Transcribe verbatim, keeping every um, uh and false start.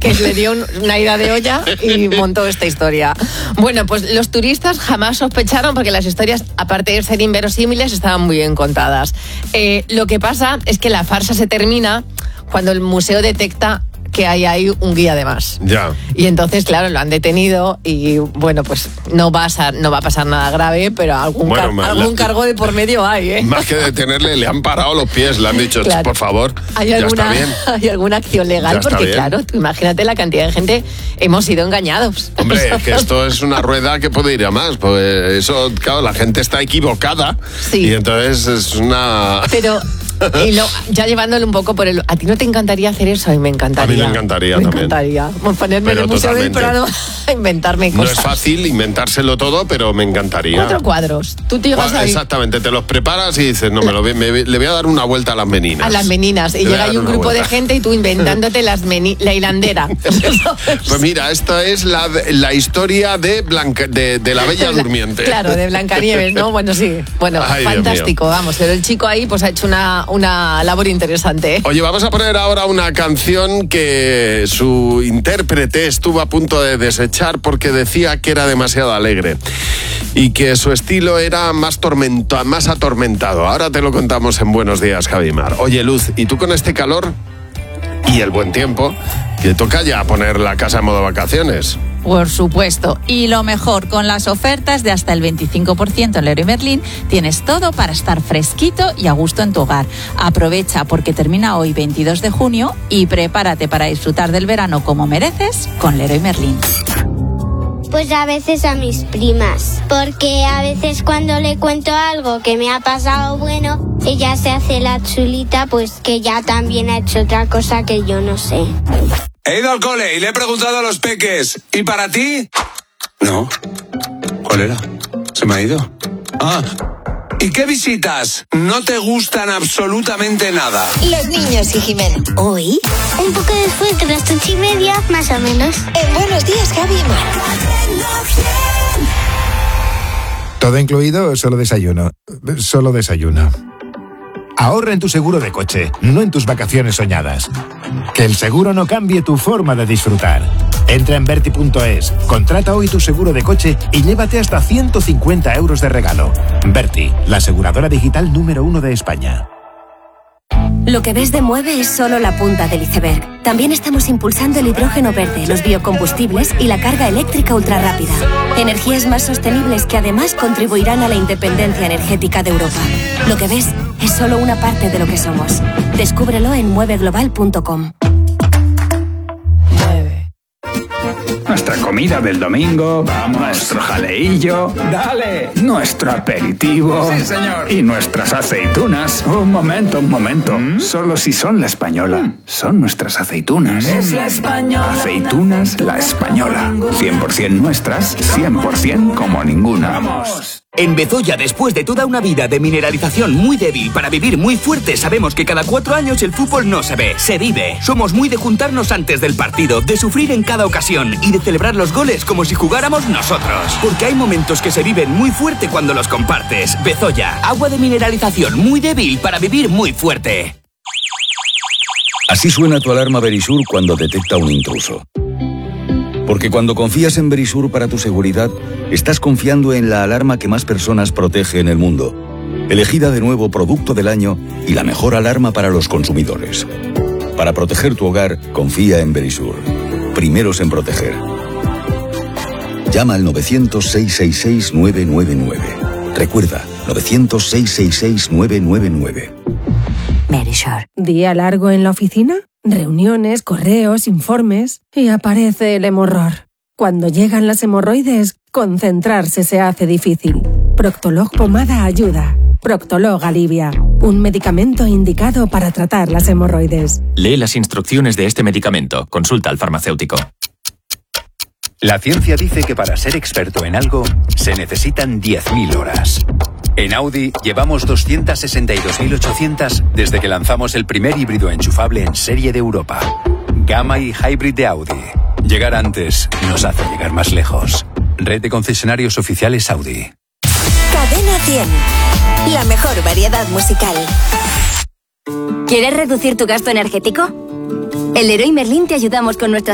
que le dio un, una ida de olla y montó esta historia. Bueno, pues los turistas jamás sospecharon porque las historias, aparte de ser inverosímiles, estaban muy bien contadas. Eh, lo que pasa es que la farsa se termina cuando el museo detecta que hay ahí un guía de más. Ya. Y entonces, claro, lo han detenido y, bueno, pues no va a, ser, no va a pasar nada grave, pero algún, bueno, car- ma- algún la- cargo de por medio hay, ¿eh? Más que detenerle, le han parado los pies, le han dicho, Claro. por favor, ¿Hay ya alguna, está bien. ¿Hay alguna acción legal? Ya está Porque, bien. claro, tú imagínate la cantidad de gente, hemos sido engañados. Hombre, es que esto es una rueda que puede ir a más, pues eso, claro, la gente está equivocada Sí. y entonces es una... Pero... Y lo, ya llevándole un poco por el... ¿A ti no te encantaría hacer eso? A mí me encantaría. A mí me encantaría me también. encantaría. Pues ponerme Pero en el Museo del totalmente. Prado a inventarme No cosas. es fácil inventárselo todo, pero me encantaría. Cuatro cuadros. Tú te llegas Bueno, ahí exactamente, te los preparas y dices, no, me lo, voy- me, le voy a dar una vuelta a las meninas. a las meninas. Y Le voy a llega dar ahí un una grupo de vuelta. gente y tú inventándote las meni- la hilandera. Pues mira, esta es la, la historia de, Blanca, de, de la Bella Durmiente. Claro, de Blancanieves, ¿no? Bueno, sí. Bueno, Ay, Dios fantástico, vamos. Pero el chico ahí pues ha hecho una, una labor interesante. ¿eh? Oye, vamos a poner ahora una canción que su intérprete estuvo a punto de desechar porque decía que era demasiado alegre y que su estilo era más, tormento, más atormentado. Ahora te lo contamos en Buenos Días, Javimar. Oye, Luz, ¿y tú con este calor y el buen tiempo, que toca ya poner la casa en modo vacaciones? Por supuesto. Y lo mejor, con las ofertas de hasta el veinticinco por ciento en Leroy Merlin, tienes todo para estar fresquito y a gusto en tu hogar. Aprovecha porque termina hoy veintidós de junio y prepárate para disfrutar del verano como mereces con Leroy Merlin. Pues a veces a mis primas, porque a veces cuando le cuento algo que me ha pasado bueno, ella se hace la chulita, pues que ya también ha hecho otra cosa que yo no sé. He ido al cole y le he preguntado a los peques, ¿y para ti? No. ¿Cuál era? ¿Se me ha ido? Ah. ¿Y qué visitas no te gustan absolutamente nada? Los niños y Jimeno. ¿Hoy? Un poco después de las ocho y media, más o menos. En Buenos Días, Javi y Mar. ¿Todo incluido o solo desayuno? Solo desayuno. Ahorra en tu seguro de coche, no en tus vacaciones soñadas. Que el seguro no cambie tu forma de disfrutar. Entra en Berti punto es, contrata hoy tu seguro de coche y llévate hasta ciento cincuenta euros de regalo. Berti, la aseguradora digital número uno de España. Lo que ves de Mueve es solo la punta del iceberg. También estamos impulsando el hidrógeno verde, los biocombustibles y la carga eléctrica ultrarrápida. Energías más sostenibles que además contribuirán a la independencia energética de Europa. Lo que ves es solo una parte de lo que somos. Descúbrelo en mueve global punto com. Nuestra comida del domingo, vamos, nuestro jaleillo, dale, nuestro aperitivo. Sí, señor. Y nuestras aceitunas. Un momento, un momento. ¿Mm? Solo si son la española. Son nuestras aceitunas. Es la española. Aceitunas La Española. cien por ciento nuestras, cien por ciento como ninguna. Vamos. En Bezoya, después de toda una vida de mineralización muy débil para vivir muy fuerte, sabemos que cada cuatro años el fútbol no se ve, se vive. Somos muy de juntarnos antes del partido, de sufrir en cada ocasión y de celebrar los goles como si jugáramos nosotros. Porque hay momentos que se viven muy fuerte cuando los compartes. Bezoya, agua de mineralización muy débil para vivir muy fuerte. Así suena tu alarma Verisur cuando detecta un intruso. Porque cuando confías en Verisur para tu seguridad, estás confiando en la alarma que más personas protege en el mundo. Elegida de nuevo Producto del Año y la mejor alarma para los consumidores. Para proteger tu hogar, confía en Verisur. Primeros en proteger. Llama al novecientos, seiscientos sesenta y seis, nueve nueve nueve. Recuerda, novecientos, seiscientos sesenta y seis, nueve nueve nueve. Verisur. ¿Día largo en la oficina? Reuniones, correos, informes y aparece el hemorror. Cuando llegan las hemorroides, concentrarse se hace difícil. Proctolog Pomada ayuda. Proctolog alivia. Un medicamento indicado para tratar las hemorroides. Lee las instrucciones de este medicamento. Consulta al farmacéutico. La ciencia dice que para ser experto en algo se necesitan diez mil horas. En Audi llevamos doscientas sesenta y dos mil ochocientas desde que lanzamos el primer híbrido enchufable en serie de Europa. Gamma y Hybrid de Audi. Llegar antes nos hace llegar más lejos. Red de concesionarios oficiales Audi. Cadena cien. La mejor variedad musical. ¿Quieres reducir tu gasto energético? En Leroy Merlin te ayudamos con nuestras